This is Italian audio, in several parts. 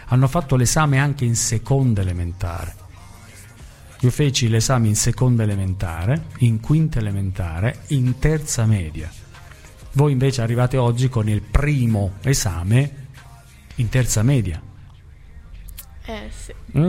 hanno fatto l'esame anche in seconda elementare. Io feci l'esame in seconda elementare, in quinta elementare, in terza media. Voi invece arrivate oggi con il primo esame in terza media. Sì.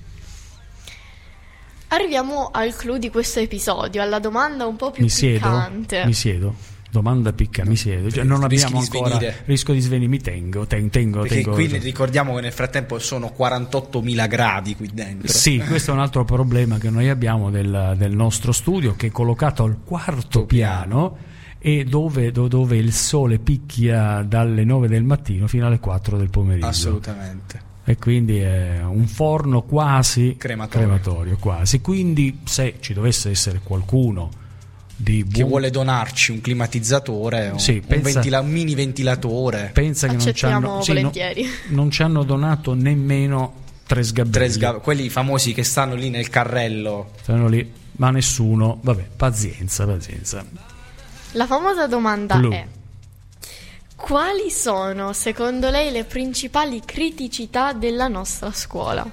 Arriviamo al clou di questo episodio, alla domanda un po' più piccante. Mi siedo. Domanda piccante, mi siedo. Cioè, non abbiamo ancora rischio di svenire, mi tengo. Perché qui ricordiamo che nel frattempo sono 48.000 gradi qui dentro. Sì, questo è un altro problema che noi abbiamo del nostro studio, che è collocato al quarto piano e dove il sole picchia dalle 9 del mattino fino alle 4 del pomeriggio. Assolutamente. E quindi è un forno quasi crematorio quasi. Quindi se ci dovesse essere qualcuno che vuole donarci un climatizzatore, un mini ventilatore, pensa che volentieri. Non ci hanno donato nemmeno 3 sgabelli. Quelli famosi che stanno lì nel carrello. Stanno lì, ma nessuno. Vabbè, pazienza. La famosa domanda è: quali sono secondo lei le principali criticità della nostra scuola?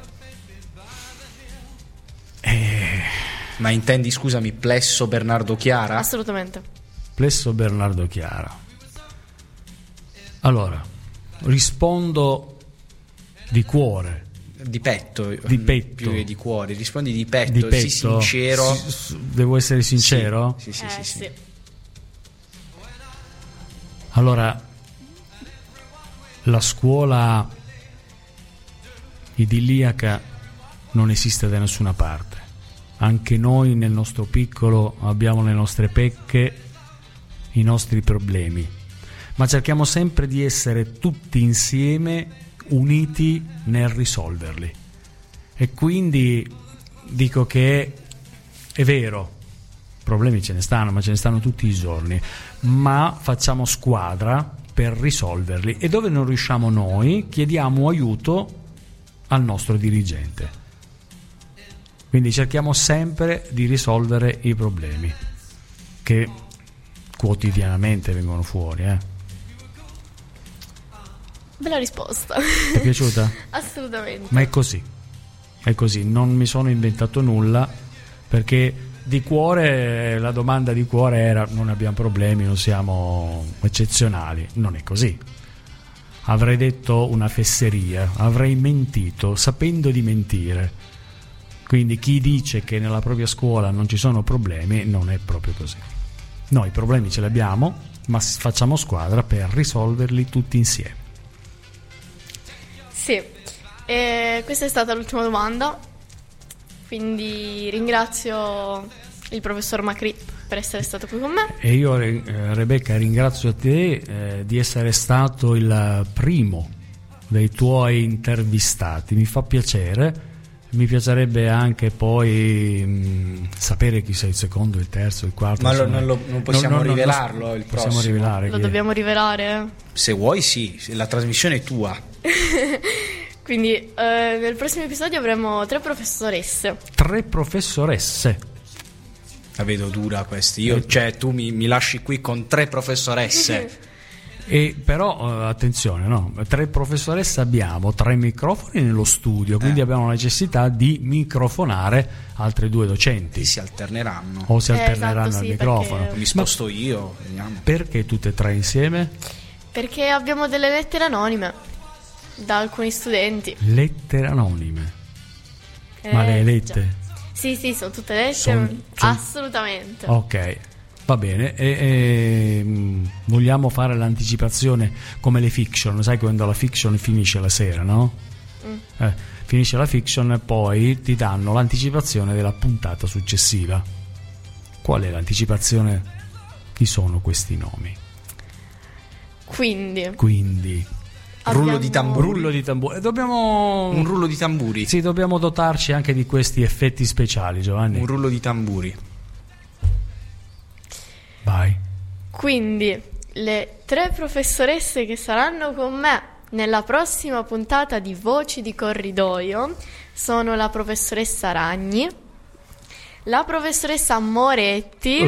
Ma intendi, scusami, Plesso Bernardo Chiara? Assolutamente. Plesso Bernardo Chiara. Allora, rispondo di cuore. Di petto. Più che di cuore. Rispondi di petto. Sì, sincero. Devo essere sincero? Sì. Allora, la scuola idilliaca non esiste da nessuna parte. Anche noi nel nostro piccolo abbiamo le nostre pecche, i nostri problemi, ma cerchiamo sempre di essere tutti insieme uniti nel risolverli. E quindi dico che è vero, problemi ce ne stanno, ma ce ne stanno tutti i giorni, ma facciamo squadra per risolverli, e dove non riusciamo noi chiediamo aiuto al nostro dirigente. Quindi cerchiamo sempre di risolvere i problemi che quotidianamente vengono fuori. Bella risposta. Ti è piaciuta? Assolutamente. Ma è così, non mi sono inventato nulla, perché di cuore, la domanda di cuore era: non abbiamo problemi, non siamo eccezionali. Non è così. Avrei detto una fesseria, avrei mentito sapendo di mentire. Quindi chi dice che nella propria scuola non ci sono problemi non è proprio così. Noi i problemi ce li abbiamo, ma facciamo squadra per risolverli tutti insieme. Sì, questa è stata l'ultima domanda, quindi ringrazio il professor Macri per essere stato qui con me. E io, Rebecca, ringrazio te di essere stato il primo dei tuoi intervistati. Mi fa piacere. Mi piacerebbe anche poi sapere chi sei il secondo, il terzo, il quarto. Ma non possiamo rivelarlo il prossimo. Possiamo rivelare. Lo dobbiamo rivelare? Se vuoi sì, la trasmissione è tua. Quindi nel prossimo episodio avremo 3 professoresse. 3 professoresse. La vedo dura questa. Tu mi lasci qui con 3 professoresse. E però attenzione, no? 3 professoresse, abbiamo 3 microfoni nello studio, quindi abbiamo necessità di microfonare altre 2 docenti. Si alterneranno. O si alterneranno esatto, al sì, microfono. Mi sposto io, vediamo. Perché tutte e 3 insieme? Perché abbiamo delle lettere anonime da alcuni studenti. Lettere anonime? Ma le hai lette? Sì, sono tutte lettere. Assolutamente. Ok. Va bene, vogliamo fare l'anticipazione come le fiction, sai quando la fiction finisce la sera, no? Finisce la fiction e poi ti danno l'anticipazione della puntata successiva. Qual è l'anticipazione? Chi sono questi nomi? Quindi rullo di tamburi. Dobbiamo un rullo di tamburi. Sì, dobbiamo dotarci anche di questi effetti speciali, Giovanni. Un rullo di tamburi. Vai. Quindi le 3 professoresse che saranno con me nella prossima puntata di Voci di Corridoio sono la professoressa Ragni, la professoressa Moretti,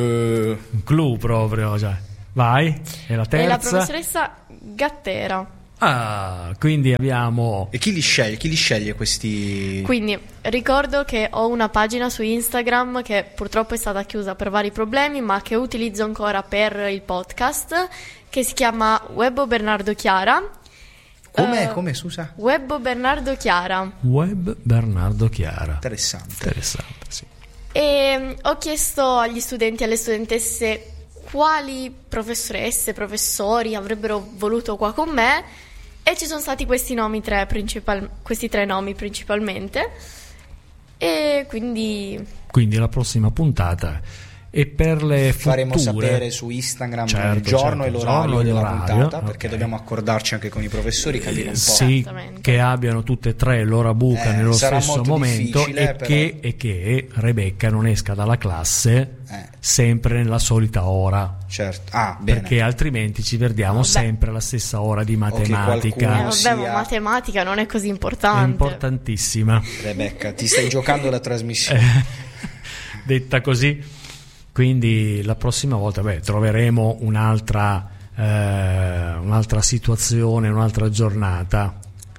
un clou proprio, cioè. Vai. E la terza? E la professoressa Gattera. Quindi abbiamo... E chi li sceglie? Chi li sceglie questi? Quindi ricordo che ho una pagina su Instagram che purtroppo è stata chiusa per vari problemi, ma che utilizzo ancora per il podcast, che si chiama Webbo Bernardo Chiara. Come, Susa? Webbo Bernardo Chiara. Web Bernardo Chiara. Interessante, sì. E ho chiesto agli studenti e alle studentesse quali professoresse, professori avrebbero voluto qua con me, e ci sono stati questi tre nomi principalmente. E quindi la prossima puntata, e per le faremo future sapere su Instagram il giorno e l'orario della puntata, perché dobbiamo accordarci anche con i professori, capire un po'. Sì, che abbiano tutte e tre l'ora buca nello stesso momento, e che Rebecca non esca dalla classe sempre nella solita ora. Certo. Bene. Perché altrimenti ci perdiamo sempre alla stessa ora di matematica. Ma matematica non è così importante. È importantissima. Rebecca, ti stai giocando la trasmissione. Detta così. Quindi la prossima volta troveremo un'altra situazione, un'altra giornata.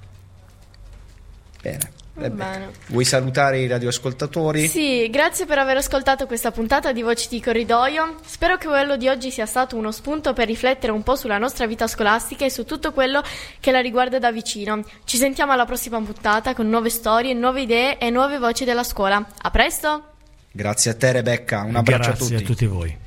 Bene. Bene. Vuoi salutare i radioascoltatori? Sì, grazie per aver ascoltato questa puntata di Voci di Corridoio. Spero che quello di oggi sia stato uno spunto per riflettere un po' sulla nostra vita scolastica e su tutto quello che la riguarda da vicino. Ci sentiamo alla prossima puntata con nuove storie, nuove idee e nuove voci della scuola. A presto! Grazie a te, Rebecca, un abbraccio a tutti. Grazie a tutti voi.